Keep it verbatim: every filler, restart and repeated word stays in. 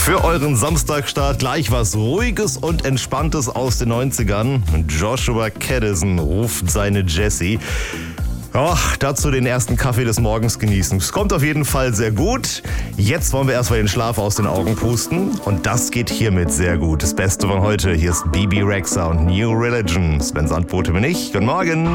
Für euren Samstagstart gleich was Ruhiges und Entspanntes aus den neunzigern. Joshua Caddison ruft seine Jessie. Och, dazu den ersten Kaffee des Morgens genießen. Es kommt auf jeden Fall sehr gut. Jetzt wollen wir erstmal den Schlaf aus den Augen pusten. Und das geht hiermit sehr gut. Das Beste von heute. Hier ist Bebe Rexha und New Religion. Sven Sandbote bin ich. Guten Morgen.